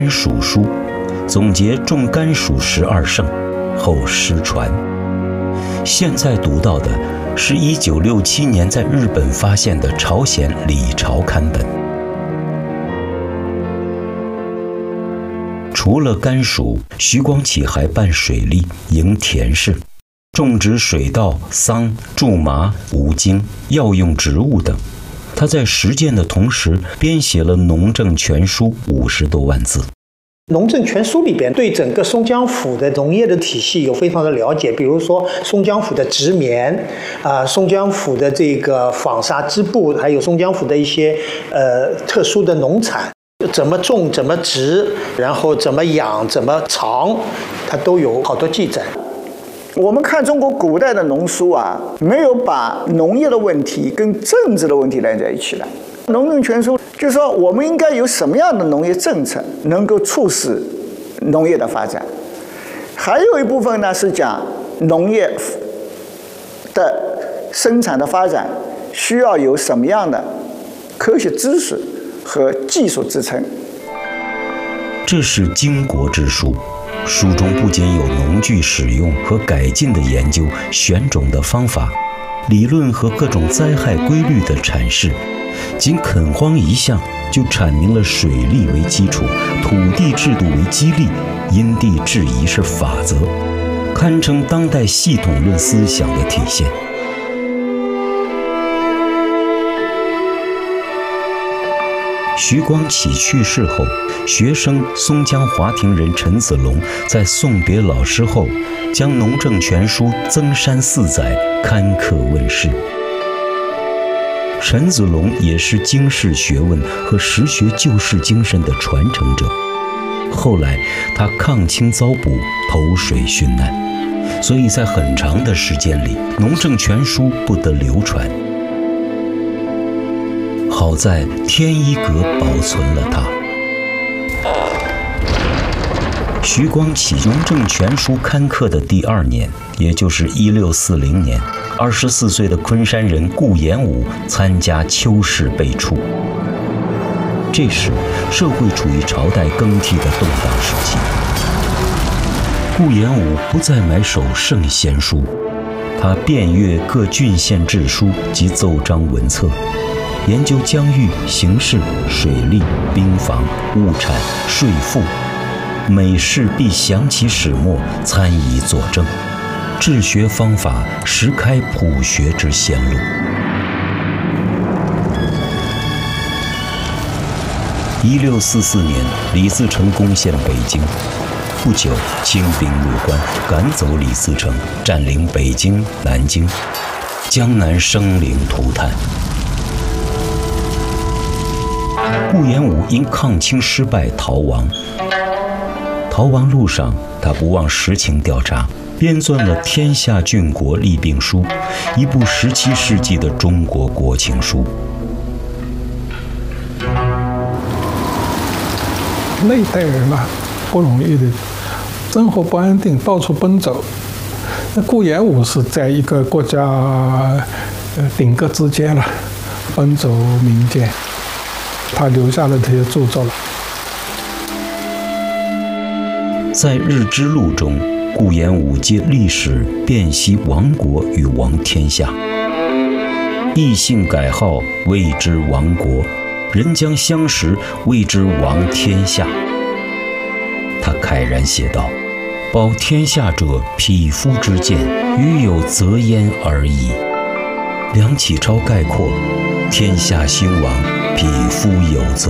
黍书，总结种甘薯12圣，后失传。现在读到的是1967年在日本发现的朝鲜李朝刊本。除了甘薯，徐光启还办水利、营田氏，种植水稻、桑、苎麻、五荆、药用植物等。他在实践的同时，编写了《农政全书》50多万字。 《农政全书》里边对整个松江府的农业的体系有非常的了解，比如说松江府的植棉，松江府的这个纺纱织布，还有松江府的一些特殊的农产，怎么种、怎么植，然后怎么养、怎么藏，它都有好多记载。 我们看中国古代的农书啊，没有把农业的问题跟政治的问题连在一起来。农政全书就是说，我们应该有什么样的农业政策能够促使农业的发展。还有一部分呢是讲农业的生产的发展需要有什么样的科学知识和技术支撑。 这是经国之书，书中不仅有农具使用和改进的研究、选种的方法、理论和各种灾害规律的阐释，仅垦荒一项就阐明了水利为基础，土地制度为激励，因地制宜是法则，堪称当代系统论思想的体现。徐光启去世后，学生松江华亭人陈子龙在送别老师后，将《农政全书》增删4载，刊刻问世。陈子龙也是经世学问和实学救世精神的传承者。后来他抗清遭捕，投水殉难，所以在很长的时间里，《农政全书》不得流传。好在天一阁保存了它。徐光启《农政全书》刊刻的第2年，也就是1640年，24岁的昆山人顾炎武参加秋试被处。这时，社会处于朝代更替的动荡时期。顾炎武不再买手圣贤书，他遍阅各郡县志书及奏章文册，研究疆域、形势、水利、兵防、物产、税赋，每事必详其始末，参以佐证。治学方法实开普学之先路。1644年，李自成攻陷北京，不久，清兵入关，赶走李自成，占领北京、南京，江南生灵涂炭。顾炎武因抗清失败逃亡。逃亡路上，他不忘实情调查，编纂了《天下郡国利病书》，一部17世纪的中国国情书。 那一代人啊，不容易的，生活不安定，到处奔走。那顾炎武是在一个国家鼎革之间了，奔走民间，他留下了这些著作了。 在《日之录》中，顾炎武借历史辨析亡国与亡天下，异姓改号谓之亡国，人将相识谓之亡天下。他慨然写道：保天下者，匹夫之见，余有责焉而已。梁启超概括：天下兴亡，匹夫有责。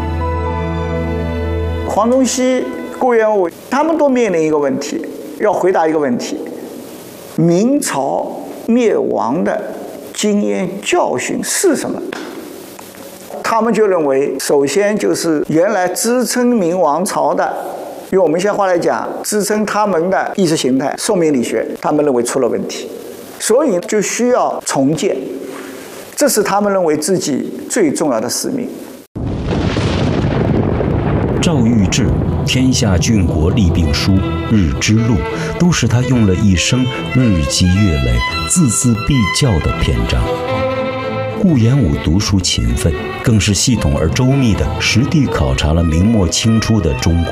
黄宗羲、顾炎武他们都面临一个问题，要回答一个问题：明朝灭亡的经验教训是什么？他们就认为，首先就是原来支撑明王朝的，用我们现在话来讲，支撑他们的意识形态宋明理学，他们认为出了问题，所以就需要重建，这是他们认为自己最重要的使命。 赵玉志《天下郡国利病书》《日之录》都是他用了一生日积月累、字字必校的篇章。 顾炎武读书勤奋，更是系统而周密地实地考察了明末清初的中国